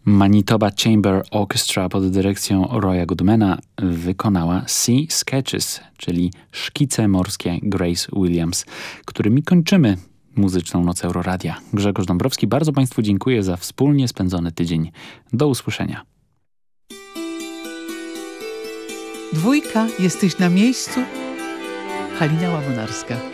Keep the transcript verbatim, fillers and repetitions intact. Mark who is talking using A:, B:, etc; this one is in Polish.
A: Manitoba Chamber Orchestra pod dyrekcją Roya Goodmana wykonała Sea Sketches, czyli szkice morskie Grace Williams, którymi kończymy muzyczną noc Euroradia. Grzegorz Dąbrowski, bardzo Państwu dziękuję za wspólnie spędzony tydzień. Do usłyszenia.
B: Dwójka, jesteś na miejscu? Halina Łabonarska.